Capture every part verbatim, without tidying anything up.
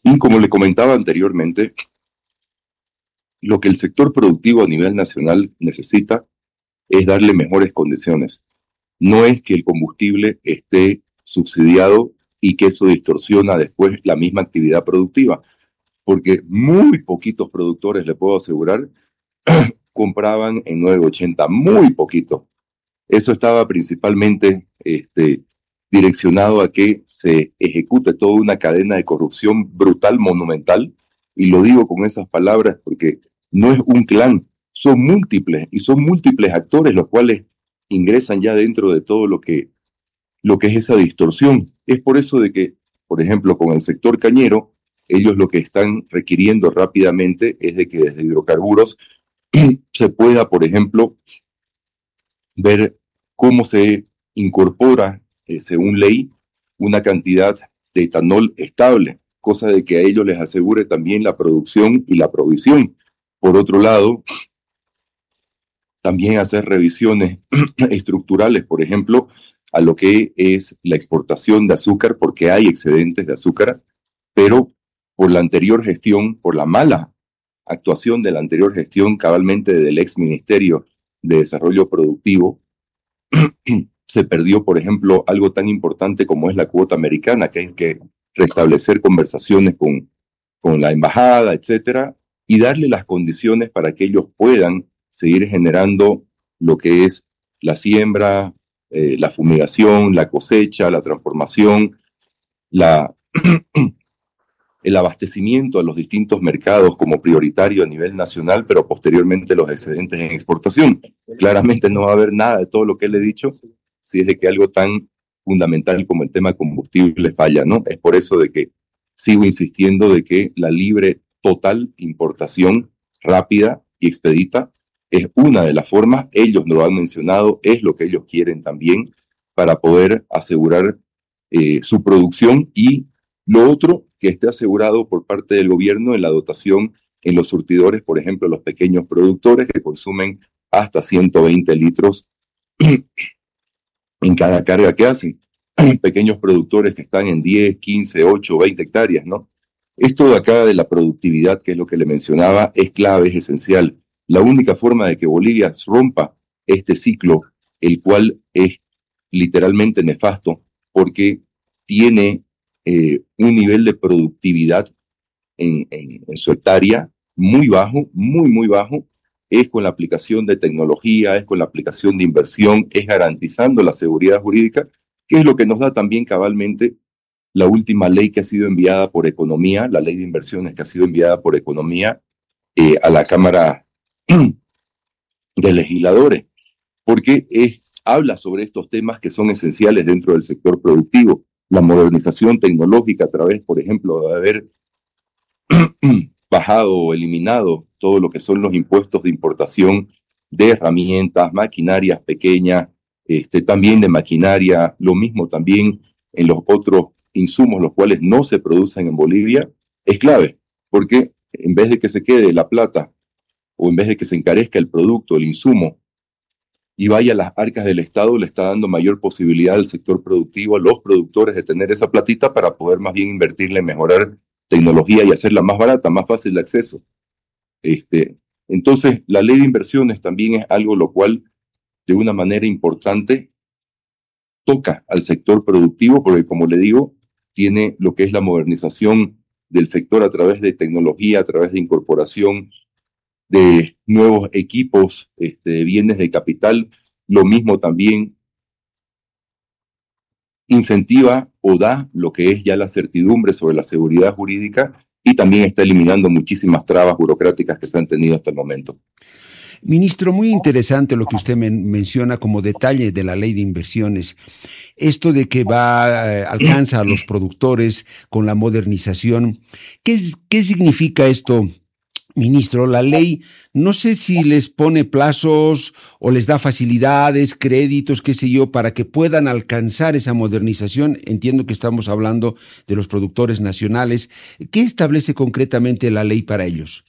Y como le comentaba anteriormente, lo que el sector productivo a nivel nacional necesita es darle mejores condiciones. No es que el combustible esté subsidiado y que eso distorsiona después la misma actividad productiva, porque muy poquitos productores, le puedo asegurar, compraban en nueve ochenta, muy poquito. Eso estaba principalmente este, direccionado a que se ejecute toda una cadena de corrupción brutal, monumental, y lo digo con esas palabras porque no es un clan, son múltiples, y son múltiples actores los cuales ingresan ya dentro de todo lo que, lo que es esa distorsión. Es por eso de que, por ejemplo, con el sector cañero, ellos lo que están requiriendo rápidamente es de que desde hidrocarburos se pueda, por ejemplo, ver cómo se incorpora, eh, según ley, una cantidad de etanol estable, cosa de que a ellos les asegure también la producción y la provisión. Por otro lado, también hacer revisiones estructurales, por ejemplo, a lo que es la exportación de azúcar, porque hay excedentes de azúcar, pero por la anterior gestión, por la mala actuación de la anterior gestión, cabalmente del ex Ministerio de Desarrollo Productivo, se perdió, por ejemplo, algo tan importante como es la cuota americana, que hay que restablecer conversaciones con, con la embajada, etcétera, y darle las condiciones para que ellos puedan seguir generando lo que es la siembra, eh, la fumigación, la cosecha, la transformación, la, el abastecimiento a los distintos mercados como prioritario a nivel nacional, pero posteriormente los excedentes en exportación. Claramente no va a haber nada de todo lo que le he dicho si es de que algo tan fundamental como el tema combustible falla, ¿no? Es por eso de que sigo insistiendo de que la libre total importación rápida y expedita es una de las formas, ellos lo han mencionado, es lo que ellos quieren también para poder asegurar eh, su producción, y lo otro, que esté asegurado por parte del gobierno en la dotación en los surtidores, por ejemplo, los pequeños productores que consumen hasta ciento veinte litros en cada carga que hacen. Pequeños productores que están en diez, quince, ocho, veinte hectáreas, ¿no? Esto de acá de la productividad, que es lo que le mencionaba, es clave, es esencial. La única forma de que Bolivia rompa este ciclo, el cual es literalmente nefasto, porque tiene eh, un nivel de productividad en, en, en su hectárea muy bajo, muy, muy bajo, es con la aplicación de tecnología, es con la aplicación de inversión, es garantizando la seguridad jurídica, que es lo que nos da también cabalmente la última ley que ha sido enviada por Economía, la ley de inversiones que ha sido enviada por Economía eh, a la Cámara de Legisladores, porque es, habla sobre estos temas que son esenciales dentro del sector productivo, la modernización tecnológica a través, por ejemplo, de haber bajado o eliminado todo lo que son los impuestos de importación de herramientas, maquinarias pequeñas, este, también de maquinaria, lo mismo también en los otros insumos los cuales no se producen en Bolivia, es clave, porque en vez de que se quede la plata o en vez de que se encarezca el producto, el insumo, y vaya a las arcas del Estado, le está dando mayor posibilidad al sector productivo, a los productores, de tener esa platita para poder más bien invertirle en mejorar tecnología y hacerla más barata, más fácil de acceso. Este, entonces, la ley de inversiones también es algo lo cual, de una manera importante, toca al sector productivo, porque como le digo, tiene lo que es la modernización del sector a través de tecnología, a través de incorporación de nuevos equipos, este, bienes de capital. Lo mismo también incentiva o da lo que es ya la certidumbre sobre la seguridad jurídica, y también está eliminando muchísimas trabas burocráticas que se han tenido hasta el momento. Ministro, muy interesante lo que usted men- menciona como detalle de la ley de inversiones. Esto de que va, eh, alcanza a los productores con la modernización. ¿Qué, qué significa esto, ministro? La ley, no sé si les pone plazos o les da facilidades, créditos, qué sé yo, para que puedan alcanzar esa modernización. Entiendo que estamos hablando de los productores nacionales. ¿Qué establece concretamente la ley para ellos?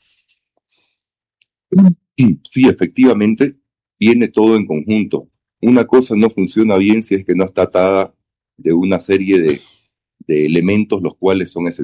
Sí, efectivamente, viene todo en conjunto. Una cosa no funciona bien si es que no está atada de una serie de, de elementos los cuales son esenciales.